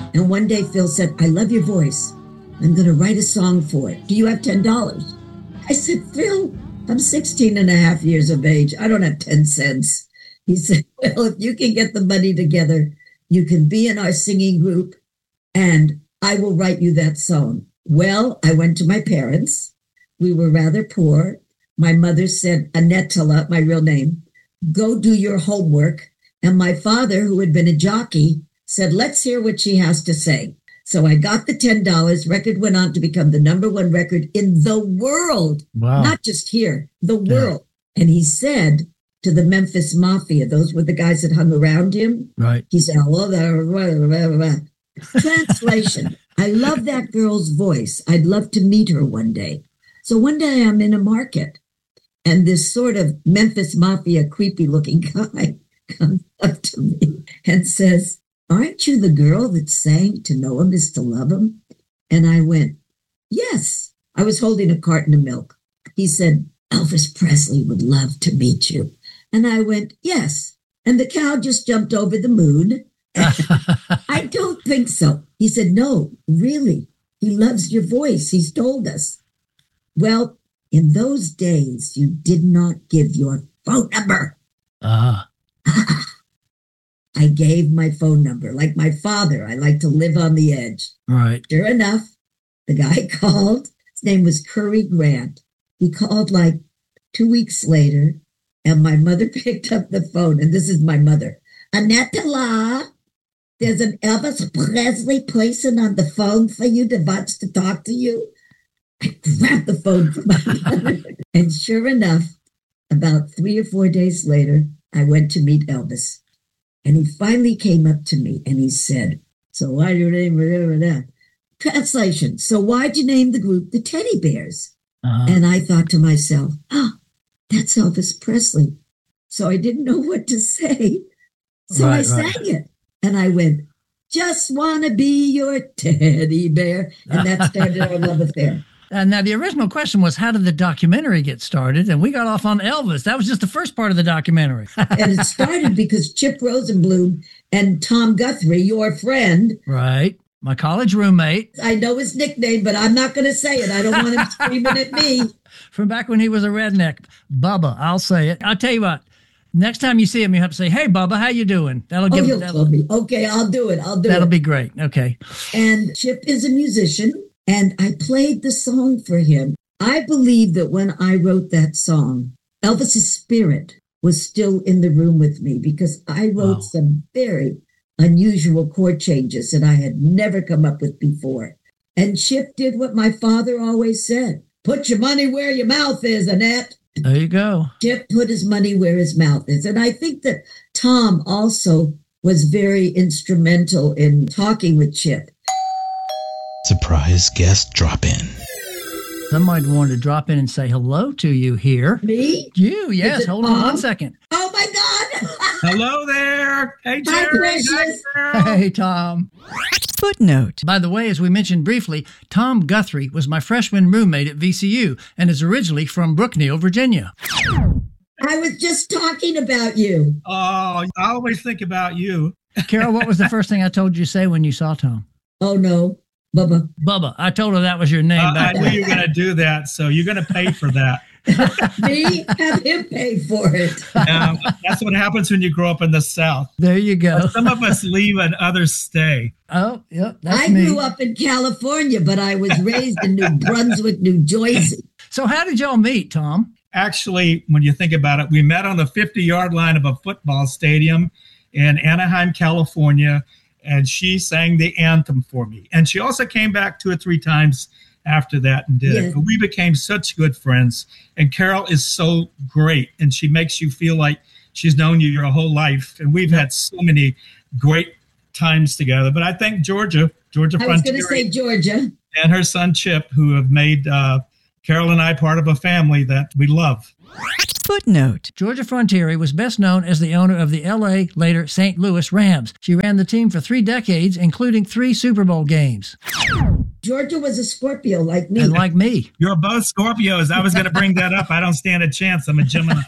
And one day Phil said, I love your voice. I'm going to write a song for it. Do you have $10? I said, Phil, I'm 16 and a half years of age. I don't have 10 cents. He said, well, if you can get the money together, you can be in our singing group and I will write you that song. Well, I went to my parents. We were rather poor. My mother said, Anetala, my real name, go do your homework. And my father, who had been a jockey, said, let's hear what she has to say. So I got the $10. Record went on to become the number one record in the world. Wow. Not just here, the world. And he said to the Memphis Mafia, those were the guys that hung around him. Right. He said, hello there. Translation. I love that girl's voice. I'd love to meet her one day. So one day I'm in a market and this sort of Memphis Mafia creepy looking guy comes up to me and says, aren't you the girl that sang To Know Him Is to Love Him? And I went, yes. I was holding a carton of milk. He said, Elvis Presley would love to meet you. And I went, yes. And the cow just jumped over the moon. I don't think so. He said, no, really. He loves your voice. He's told us. Well, in those days, you did not give your phone number. I gave my phone number. Like my father, I like to live on the edge. Right. Sure enough, the guy called. His name was Curry Grant. He called like 2 weeks later, and my mother picked up the phone. And this is my mother. Anetala, there's an Elvis Presley person on the phone for you that wants to talk to you. I grabbed the phone from my mother. And sure enough, about 3 or 4 days later, I went to meet Elvis. And he finally came up to me and he said, so why do you name that? Translation. So why'd you name the group the Teddy Bears? And I thought to myself, that's Elvis Presley. So I didn't know what to say. So I sang it. And I went, just want to be your teddy bear. And that started our love affair. And now the original question was, how did the documentary get started? And we got off on Elvis. That was just the first part of the documentary. And it started because Chip Rosenblum and Tom Guthrie, your friend. Right. My college roommate. I know his nickname, but I'm not going to say it. I don't want him screaming at me. From back when he was a redneck. Bubba, I'll say it. I'll tell you what. Next time you see him, you have to say, hey, Bubba, how you doing? That'll give he'll tell me. Okay, I'll do it. That'll be great. Okay. And Chip is a musician. And I played the song for him. I believe that when I wrote that song, Elvis's spirit was still in the room with me because I wrote some very unusual chord changes that I had never come up with before. And Chip did what my father always said. Put your money where your mouth is, Annette. There you go. Chip put his money where his mouth is. And I think that Tom also was very instrumental in talking with Chip. Surprise guest drop in. Somebody wanted to drop in and say hello to you here. Me? You, yes. Hold on 1 second. Oh, my God. Hello there. Hey, Hi, Jerry. Precious. Hey, Tom. Footnote. By the way, as we mentioned briefly, Tom Guthrie was my freshman roommate at VCU and is originally from Brookneal, Virginia. I was just talking about you. Oh, I always think about you. Carol, what was the first thing I told you to say when you saw Tom? Oh, no. Bubba. Bubba. I told her that was your name. I knew you were going to do that, so you're going to pay for that. Me? Have him pay for it. That's what happens when you grow up in the South. There you go. Some of us leave and others stay. Oh, yep. That's I me. grew up in California, but I was raised in New Brunswick, New Jersey. So how did y'all meet, Tom? Actually, when you think about it, we met on the 50-yard line of a football stadium in Anaheim, California, and she sang the anthem for me. And she also came back 2 or 3 times after that and did it. But we became such good friends. And Carol is so great, and she makes you feel like she's known you your whole life. And we've had so many great times together. But I think Georgia I was going to say Georgia. And her son Chip, who have made Carol and I part of a family that we love. Footnote. Georgia Frontiere was best known as the owner of the L.A., later St. Louis Rams. She ran the team for 3 decades, including 3 Super Bowl games. Georgia was a Scorpio like me. And like me. You're both Scorpios. I was going to bring that up. I don't stand a chance. I'm a Gemini.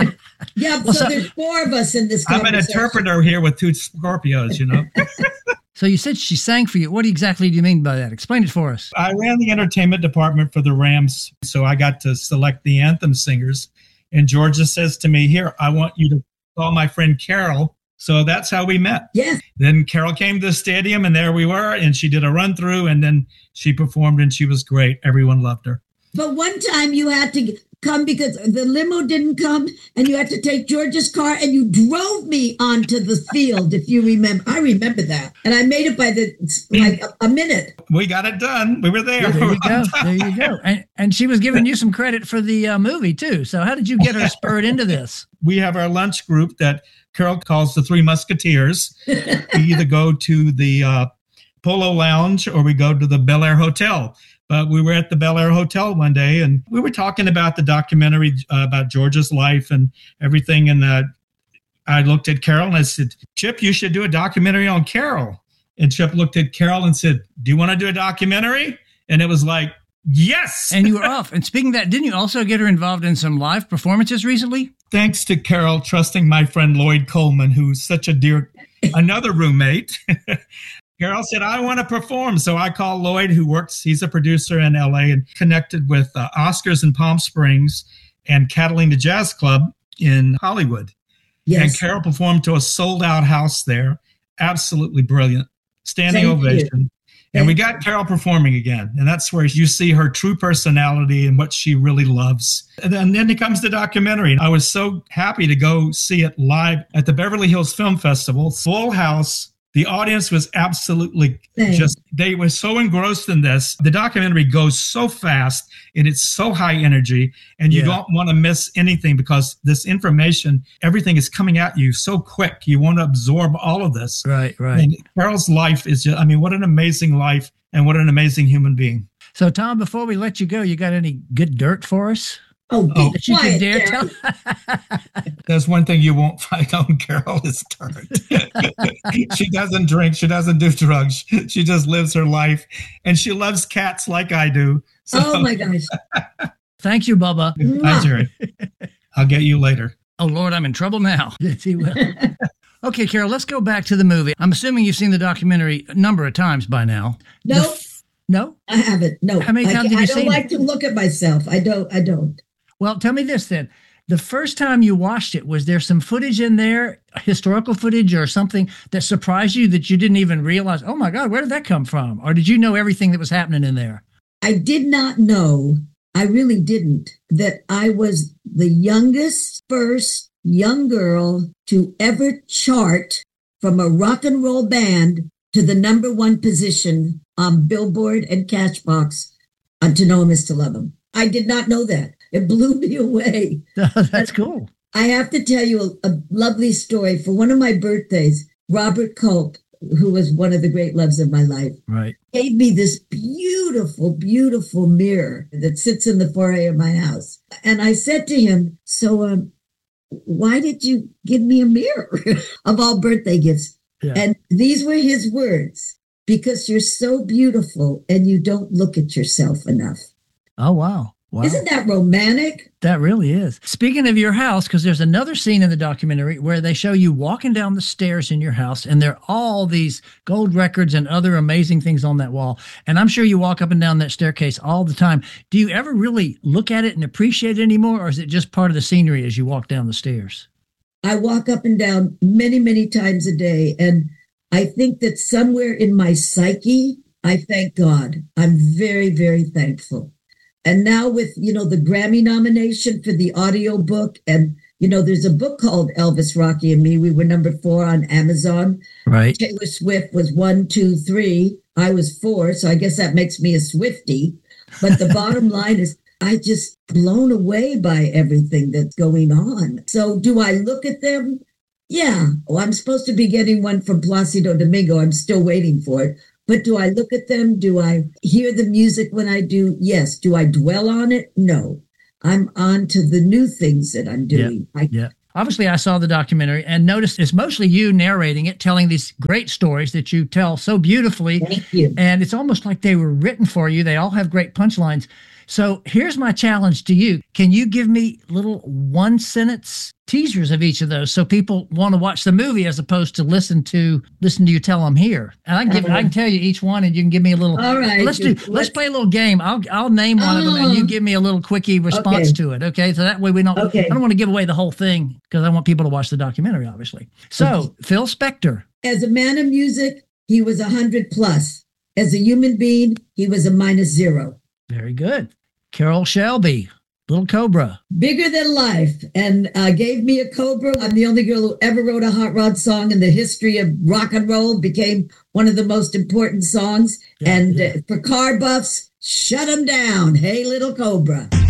Yeah, so there's 4 of us in this I'm conversation. an interpreter here with 2 Scorpios, you know. So you said she sang for you. What exactly do you mean by that? Explain it for us. I ran the entertainment department for the Rams, so I got to select the anthem singers. And Georgia says to me, here, I want you to call my friend Carol. So that's how we met. Yeah. Then Carol came to the stadium, and there we were, and she did a run through, and then she performed, and she was great. Everyone loved her. But one time you had to come because the limo didn't come, and you had to take George's car, and you drove me onto the field, if you remember. I remember that. And I made it by a minute. We got it done. We were there. There you go. There you go. And she was giving you some credit for the movie, too. So how did you get her spurred into this? We have our lunch group that Carol calls the Three Musketeers. We either go to the Polo Lounge or we go to the Bel Air Hotel. But we were at the Bel Air Hotel one day, and we were talking about the documentary about George's life and everything. And I looked at Carol and I said, Chip, you should do a documentary on Carol. And Chip looked at Carol and said, do you want to do a documentary? And it was like, yes. And you were off. And speaking of that, didn't you also get her involved in some live performances recently? Thanks to Carol trusting my friend Lloyd Coleman, who's such a dear, another roommate. Carol said, I want to perform. So I called Lloyd, he's a producer in LA, and connected with Oscars in Palm Springs and Catalina Jazz Club in Hollywood. Yes. And Carol performed to a sold out house there. Absolutely brilliant. Standing ovation. And we got Carol performing again. And that's where you see her true personality and what she really loves. And then it comes the documentary. I was so happy to go see it live at the Beverly Hills Film Festival. Full house. The audience was absolutely they were so engrossed in this. The documentary goes so fast and it's so high energy, and you don't want to miss anything because this information, everything is coming at you so quick. You want to absorb all of this. Right. And Carol's life is just, what an amazing life and what an amazing human being. So, Tom, before we let you go, you got any good dirt for us? Oh, that you can dare tell? There's one thing you won't find on Carol is dirt. She doesn't drink. She doesn't do drugs. She just lives her life. And she loves cats like I do. So. Oh, my gosh. Thank you, Bubba. Hi, Jerry. I'll get you later. Oh, Lord, I'm in trouble now. Yes, he will. Okay, Carol, let's go back to the movie. I'm assuming you've seen the documentary a number of times by now. No. No? I haven't. No. How many times have you seen it? I don't like to look at myself. I don't. Well, tell me this then. The first time you watched it, was there some footage in there, historical footage or something that surprised you that you didn't even realize, oh my God, where did that come from? Or did you know everything that was happening in there? I did not know, I really didn't, that I was the first young girl to ever chart from a rock and roll band to the number one position on Billboard and Cashbox on To Know Him Is to Love Him. I did not know that. It blew me away. That's cool. I have to tell you a lovely story. For one of my birthdays, Robert Culp, who was one of the great loves of my life, gave me this beautiful, beautiful mirror that sits in the foyer of my house. And I said to him, so why did you give me a mirror of all birthday gifts? Yeah. And these were his words, because you're so beautiful and you don't look at yourself enough. Oh, wow. Wow. Isn't that romantic? That really is. Speaking of your house, because there's another scene in the documentary where they show you walking down the stairs in your house, and there are all these gold records and other amazing things on that wall. And I'm sure you walk up and down that staircase all the time. Do you ever really look at it and appreciate it anymore, or is it just part of the scenery as you walk down the stairs? I walk up and down many, many times a day, and I think that somewhere in my psyche, I thank God. I'm very, very thankful. And now with, the Grammy nomination for the audio book, and, there's a book called Elvis, Rocky, and Me. We were number 4 on Amazon. Right. Taylor Swift was 1, 2, 3. I was 4, so I guess that makes me a Swiftie. But the bottom line is I just blown away by everything that's going on. So do I look at them? Yeah. Well, I'm supposed to be getting one from Placido Domingo. I'm still waiting for it. But do I look at them? Do I hear the music when I do? Yes. Do I dwell on it? No. I'm on to the new things that I'm doing. Yeah. Obviously, I saw the documentary and noticed it's mostly you narrating it, telling these great stories that you tell so beautifully. Thank you. And it's almost like they were written for you. They all have great punchlines. So here's my challenge to you. Can you give me little 1-sentence teasers of each of those so people want to watch the movie as opposed to listen to you tell them here? And I can tell you each one, and you can give me a little. All right. Let's play a little game. I'll name one of them, and you give me a little quickie response to it. Okay, so that way we don't. Okay. I don't want to give away the whole thing because I want people to watch the documentary, obviously. So Phil Spector. As a man of music, he was 100 plus. As a human being, he was a -0. Very good. Carol Shelby, Little Cobra. Bigger than life, and gave me a Cobra. I'm the only girl who ever wrote a hot rod song in the history of rock and roll. Became one of the most important songs. For car buffs, shut them down. Hey, Little Cobra.